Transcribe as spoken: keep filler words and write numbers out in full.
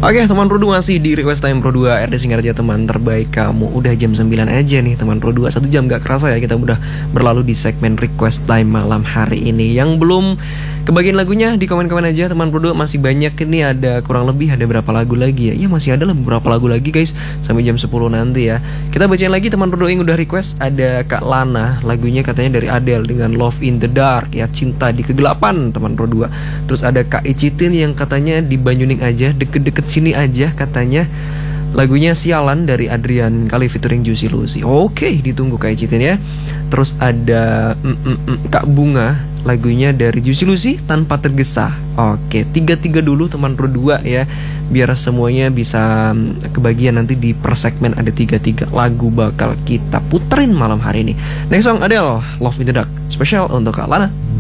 Oke teman Pro dua masih di Request Time Pro dua R D Singaraja teman terbaik kamu. Udah jam sembilan aja nih teman Pro dua. Satu jam gak kerasa ya kita udah berlalu di segmen Request Time malam hari ini. Yang belum kebagian lagunya di komen-komen aja teman Pro dua. Masih banyak ini, ada kurang lebih ada berapa lagu lagi ya. Ya masih ada lah beberapa lagu lagi guys, sampai jam sepuluh nanti ya. Kita bacain lagi teman Pro dua yang udah request. Ada Kak Lana, lagunya katanya dari Adele dengan Love in the Dark ya, cinta di kegelapan teman Pro dua. Terus ada Kak Icitin yang katanya di Banyuning aja, deket-deket sini aja katanya, lagunya Sialan dari Adrian kali featuring Juicy Lucy. Oke, ditunggu Kak Icitin ya. Terus ada mm, mm, mm, Kak Bunga, lagunya dari Juicy Lucy Tanpa Tergesa. Oke, tiga-tiga dulu teman Pro dua ya, biar semuanya bisa kebagian nanti di per segmen. Ada tiga-tiga lagu bakal kita puterin malam hari ini. Next song Adele, Love in the Dark, spesial untuk Kak Lana.